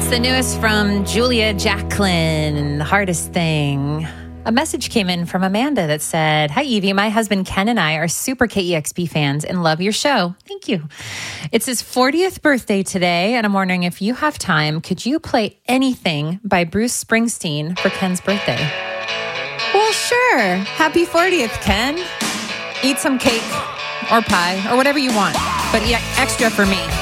The newest from Julia Jacqueline, The Hardest Thing. A message came in from Amanda that said, "Hi, Evie. My husband Ken and I are super KEXP fans and love your show. Thank you. It's his 40th birthday today, and I'm wondering if you have time, could you play anything by Bruce Springsteen for Ken's birthday?" Well, sure. Happy 40th, Ken. Eat some cake or pie or whatever you want, but extra for me.